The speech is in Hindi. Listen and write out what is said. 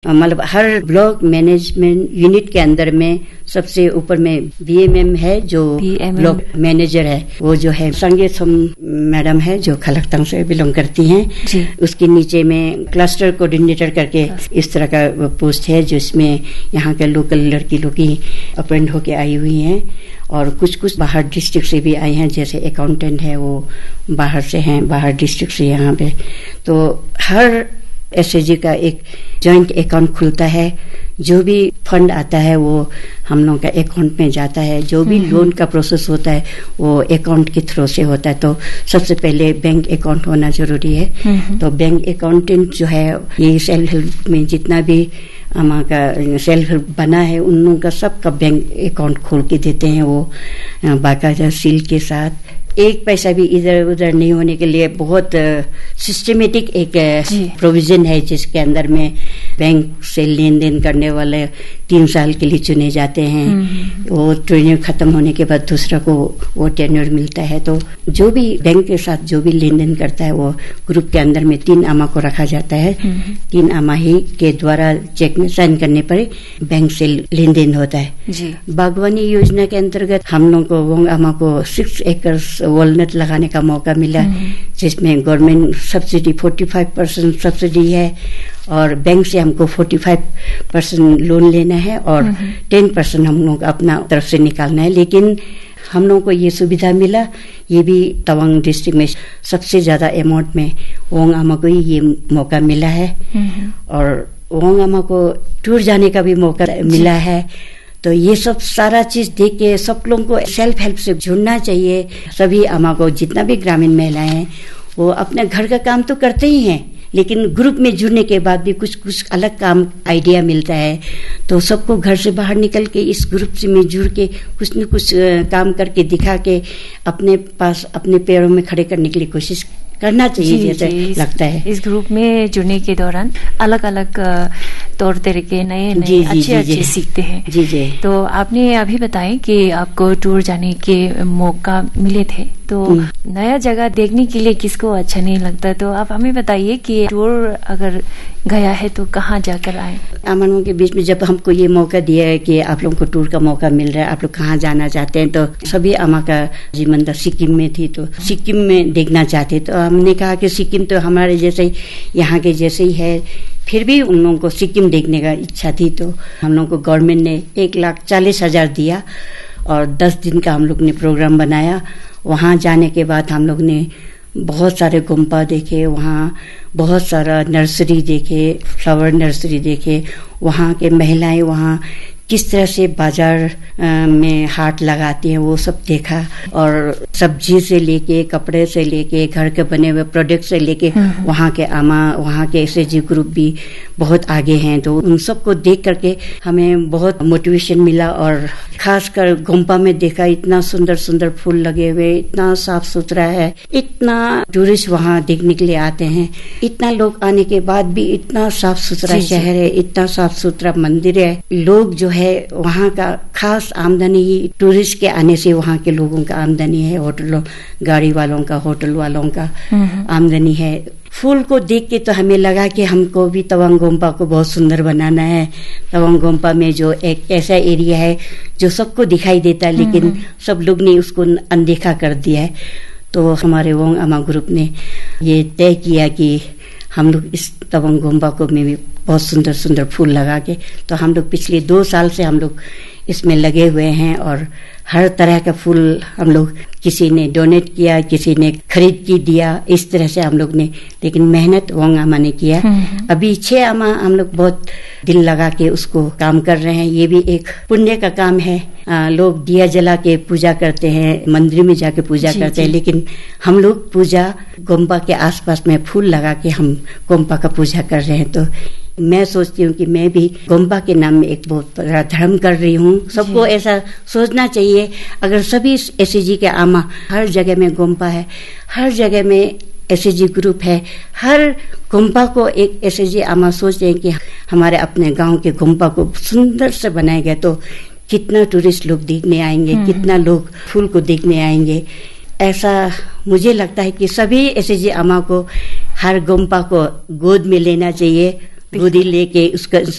मतलब हर ब्लॉक मैनेजमेंट यूनिट के अंदर में सबसे ऊपर में BMM है, जो ब्लॉक मैनेजर है, वो जो है संगे सम मैडम है जो खलकतांग से बिलोंग करती हैं। उसके नीचे में क्लस्टर कोऑर्डिनेटर करके इस तरह का पोस्ट है, जिसमें यहाँ के लोकल लड़की लोग की अपॉइंट होके आई हुई हैं, और कुछ बाहर डिस्ट्रिक्ट से भी आए हैं, जैसे अकाउंटेंट है वो बाहर से हैं, बाहर डिस्ट्रिक्ट से यहाँ पे। तो हर SHG का एक जॉइंट अकाउंट खुलता है, जो भी फंड आता है वो हम लोगों का अकाउंट में जाता है, जो भी लोन का प्रोसेस होता है वो अकाउंट के थ्रू से होता है। तो सबसे पहले बैंक अकाउंट होना जरूरी है। तो बैंक अकाउंटेंट जो है, ये सेल्फ हेल्प में जितना भी हमारा का सेल्फ हेल्प बना है, उन लोगों का सबका बैंक अकाउंट खोल के देते हैं वो बाकायदा सील के साथ। एक पैसा भी इधर उधर नहीं होने के लिए बहुत सिस्टमेटिक एक प्रोविजन है, जिसके अंदर में बैंक से लेन देन करने वाले 3 साल के लिए चुने जाते हैं। वो टेन्योर खत्म होने के बाद दूसरा को वो टेन्योर मिलता है। तो जो भी बैंक के साथ जो भी लेन देन करता है, वो ग्रुप के अंदर में 3 आमा को रखा जाता है। 3 आमा ही के द्वारा चेक में साइन करने पर बैंक से लेन देन होता है। बागवानी योजना के अंतर्गत हम लोग को वोंग आमा को 6 एकड़ वॉलनट लगाने का मौका मिला, जिसमें गवर्नमेंट सब्सिडी 45% सब्सिडी है, और बैंक से हमको 45% लोन लेना है और 10% हम लोग अपना तरफ से निकालना है। लेकिन हम लोगों को ये सुविधा मिला, ये भी तवांग डिस्ट्रिक्ट में सबसे ज्यादा अमाउंट में वोंग आमा को ही ये मौका मिला है, और वोंग आमा को टूर जाने का भी मौका मिला है। तो ये सब सारा चीज देख के सब लोगों को सेल्फ हेल्प से जुड़ना चाहिए। सभी आमा को, जितना भी ग्रामीण महिलाएं हैं, वो अपने घर का काम तो करते ही हैं, लेकिन ग्रुप में जुड़ने के बाद भी कुछ अलग काम आइडिया मिलता है। तो सबको घर से बाहर निकल के इस ग्रुप से में जुड़ के कुछ न कुछ काम करके दिखा के अपने पास अपने पैरों में खड़े करने के लिए कोशिश करना चाहिए, जैसे लगता है। इस ग्रुप में जुड़ने के दौरान अलग अलग तौर तरीके नए अच्छे सीखते हैं। तो आपने अभी बताया कि आपको टूर जाने के मौका मिले थे, तो नया जगह देखने के लिए किसको अच्छा नहीं लगता। तो आप हमें बताइए कि टूर अगर गया है तो कहाँ जाकर आए। आमानों के बीच में जब हमको ये मौका दिया है कि आप लोगों को टूर का मौका मिल रहा है, आप लोग कहाँ जाना चाहते हैं, तो सभी आमा का जीवन सिक्किम में थी, तो सिक्किम में देखना चाहते। तो हमने कहा कि सिक्किम तो हमारे जैसे ही, यहाँ के जैसे ही है, फिर भी उन लोगों को सिक्किम देखने का इच्छा थी। तो हम लोगों को गवर्नमेंट ने 1,40,000 दिया और 10 दिन का हम लोग ने प्रोग्राम बनाया। वहाँ जाने के बाद हम लोग ने बहुत सारे गुम्पा देखे, वहाँ बहुत सारा नर्सरी देखे, फ्लावर नर्सरी देखे, वहाँ के महिलाएं वहाँ किस तरह से बाजार में हाट लगाती हैं वो सब देखा, और सब्जी से लेके कपड़े से लेके घर के बने हुए प्रोडक्ट से लेके वहाँ के आमा, वहाँ के SHG ग्रुप भी बहुत आगे हैं। तो उन सबको देख करके हमें बहुत मोटिवेशन मिला, और खासकर गोम्पा में देखा इतना सुंदर सुंदर फूल लगे हुए, इतना साफ सुथरा है, इतना टूरिस्ट वहाँ देखने के लिए आते हैं, इतना लोग आने के बाद भी इतना साफ सुथरा शहर है, इतना साफ सुथरा मंदिर है। लोग जो है वहाँ का खास आमदनी ही टूरिस्ट के आने से वहाँ के लोगों का आमदनी है, होटलों गाड़ी वालों का, होटल वालों का आमदनी है। फूल को देख के तो हमें लगा कि हमको भी तवांग गोम्पा को बहुत सुंदर बनाना है। तवांग गोम्पा में जो एक ऐसा एरिया है जो सबको दिखाई देता है, लेकिन सब लोग ने उसको अनदेखा कर दिया है। तो हमारे वोंग आमा ग्रुप ने ये तय किया कि हम लोग इस तवांग गोम्पा को में भी बहुत सुंदर सुंदर फूल लगा के, तो हम लोग पिछले 2 साल से हम लोग इसमें लगे हुए हैं, और हर तरह का फूल हम लोग, किसी ने डोनेट किया, किसी ने खरीद के दिया, इस तरह से हम लोग ने, लेकिन मेहनत वोंग आमा ने किया। अभी 6 आमा हम लोग बहुत दिल लगा के उसको काम कर रहे हैं। ये भी एक पुण्य का काम है। लोग दिया जला के पूजा करते हैं, मंदिर में जाके पूजा करते हैं, लेकिन हम लोग पूजा गोम्पा के आसपास में फूल लगा के हम गोम्पा का पूजा कर रहे हैं। तो मैं सोचती हूँ कि मैं भी गोम्पा के नाम में एक बहुत बड़ा धर्म कर रही हूँ। सबको ऐसा सोचना चाहिए। अगर सभी SHG के आमा, हर जगह में गोम्पा है, हर जगह में SHG ग्रुप है, हर गोम्पा को एक SHG आमा सोचते हैं कि हमारे अपने गांव के गोम्पा को सुंदर से बनाया गया, तो कितना टूरिस्ट लोग देखने आएंगे, कितना लोग फूल को देखने आएंगे। ऐसा मुझे लगता है कि सभी SHG आमा को हर गोम्पा को गोद में लेना चाहिए, गोदी लेके उसका